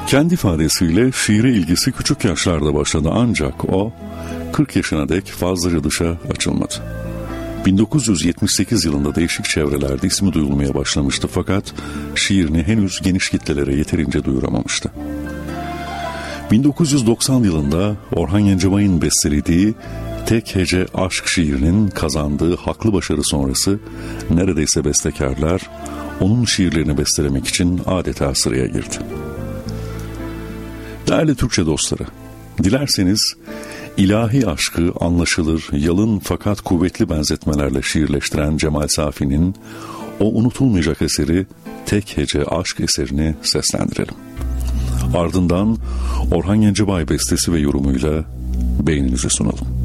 Kendi ifadesiyle şiire ilgisi küçük yaşlarda başladı ancak o 40 yaşına dek fazlaca dışa açılmadı. 1978 yılında değişik çevrelerde ismi duyulmaya başlamıştı fakat şiirini henüz geniş kitlelere yeterince duyuramamıştı. 1990 yılında Orhan Gencebay'ın bestelediği Tek Hece Aşk şiirinin kazandığı haklı başarı sonrası neredeyse bestekarlar onun şiirlerini bestelemek için adeta sıraya girdi. Değerli Türkçe dostları, dilerseniz ilahi aşkı anlaşılır, yalın fakat kuvvetli benzetmelerle şiirleştiren Cemal Safi'nin o unutulmayacak eseri Tek Hece Aşk eserini seslendirelim. Ardından Orhan Gencebay bestesi ve yorumuyla beğeninize sunalım.